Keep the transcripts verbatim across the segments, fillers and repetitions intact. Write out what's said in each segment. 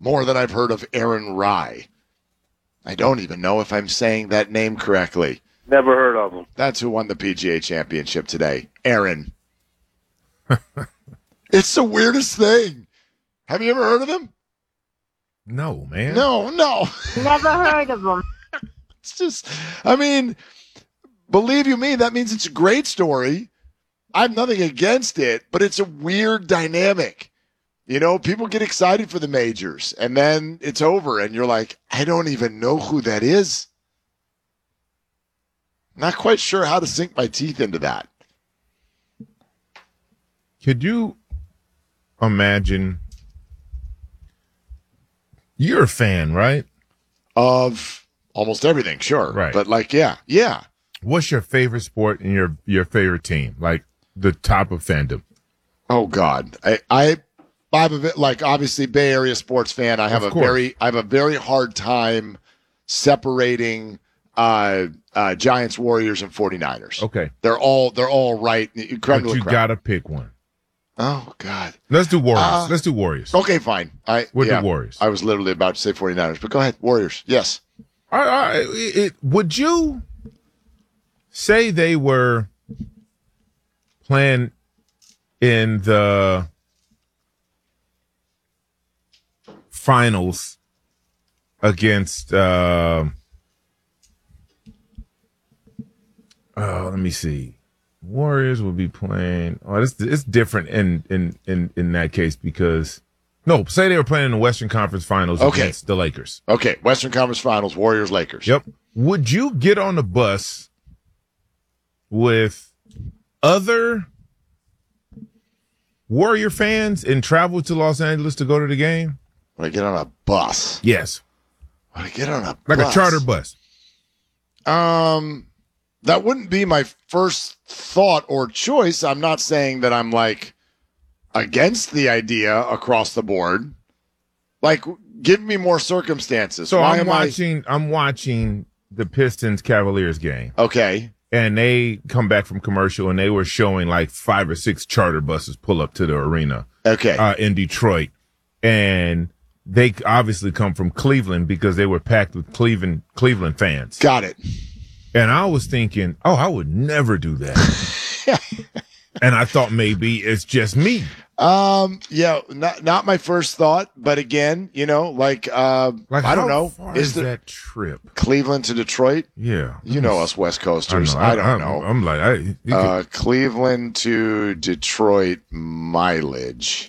more than I've heard of Aaron Rai. I don't even know if I'm saying that name correctly. Never heard of him. That's who won the P G A Championship today. Aaron. It's the weirdest thing. Have you ever heard of him? No, man. No, no. Never heard of him. It's just, I mean, believe you me, that means it's a great story. I have nothing against it, but it's a weird dynamic. You know, people get excited for the majors, and then it's over, and you're like, I don't even know who that is. Not quite sure how to sink my teeth into that. Could you imagine? You're a fan, right? Of almost everything, sure. Right. But, like, yeah, yeah. What's your favorite sport and your, your favorite team? Like, the top of fandom? Oh, God. I, I, I'm a bit, like, obviously, Bay Area sports fan. I have Of a course. very, I have a very hard time separating uh, uh, Giants, Warriors, and 49ers. Okay. They're all, they're all right. But you got to pick one. Oh, God. Let's do Warriors. Uh, Let's do Warriors. Okay, fine. I We'll yeah, do Warriors. I was literally about to say 49ers, but go ahead. Warriors. Yes. I, I, it, would you say they were playing in the finals against, uh, uh, let me see. Warriors will be playing. Oh, it's, it's different in, in, in, in that case because no, say they were playing in the Western Conference Finals Okay. against the Lakers. Okay. Western Conference Finals, Warriors, Lakers. Yep. Would you get on the bus with other Warrior fans and travel to Los Angeles to go to the game? When I get on a bus. Yes. When I get on a Like bus. a charter bus. Um, that wouldn't be my first thought or choice. I'm not saying that I'm like against the idea across the board. Like, give me more circumstances. So Why I'm am watching I'm watching the Pistons Cavaliers game. I okay? And they come back from commercial and they were showing like five or six charter buses pull up to the arena Okay. uh, in Detroit. And they obviously come from Cleveland because they were packed with Cleveland Cleveland fans. Got it. And I was thinking, oh, I would never do that. And I thought maybe it's just me. Um, yeah, not not my first thought, but again, you know, like, uh, Like, I don't how know, far is is the that trip? Cleveland to Detroit? Yeah. You know us West I, Coasters. know, I, don't I'm, know. I'm like, I, you could- Uh, Cleveland to Detroit mileage.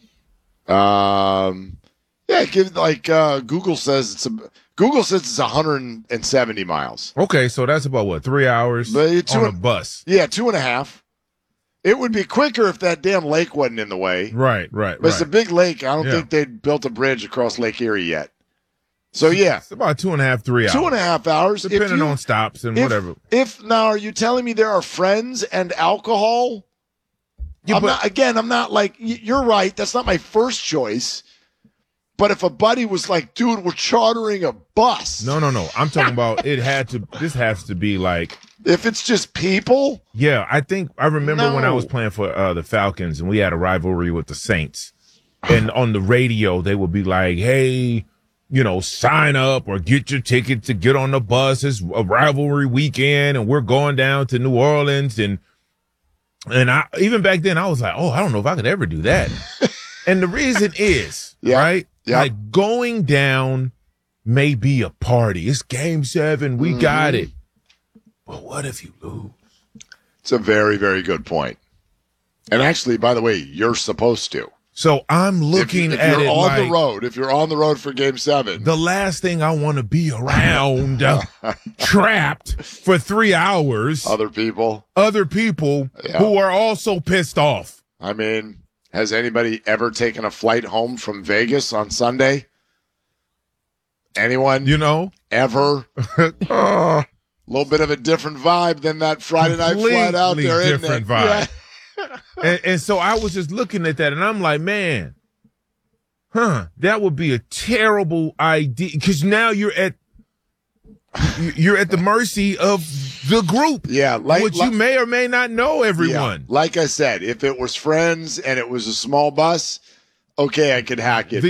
Um, yeah, give like uh, Google says it's a Google says it's one hundred seventy miles. okay, so that's about what, three hours But it's on two- a bus. Yeah, two and a half. It would be quicker if that damn lake wasn't in the way. Right, right, But it's a right. big lake. I don't Yeah. think they'd built a bridge across Lake Erie yet. So yeah, It's about two and a half, three hours. two and a half hours. If Depending you- on stops and if, whatever. If now, are you telling me there are friends and alcohol? Yeah, I'm but- not, again, I'm not like, y- you're right. That's not my first choice. But if a buddy was like, dude, we're chartering a bus. No, no, no. I'm talking about it had to, this has to be like, If it's just people, yeah, I think I remember when I No. was playing for uh, the Falcons and we had a rivalry with the Saints. And on the radio, they would be like, hey, you know, sign up or get your ticket to get on the bus. It's a rivalry weekend and we're going down to New Orleans. And, and I, even back then I was like, oh, I don't know if I could ever do that. And the reason is, Yeah. right? Yeah. Like going down may be a party. It's game seven. We got Mm-hmm. it. But what if you lose? it's a very, very good point. And actually, by the way, you're supposed to. So I'm looking if, if at you're it on like the road, if you're on the road for game seven, the last thing I want to be around uh, trapped for three hours. other people, Other people Yeah. who are also pissed off. I mean, has anybody ever taken a flight home from Vegas on Sunday? Anyone? You know? Ever? A little bit of a different vibe than that Friday night flight out Completely there, isn't different it? vibe. Yeah. and, and so I was just looking at that and I'm like, man, huh, that would be a terrible idea because now you're at you're at the mercy of the group, Yeah, like, which like, you may or may not know everyone. yeah, like I said, if it was friends and it was a small bus, okay, I could hack it.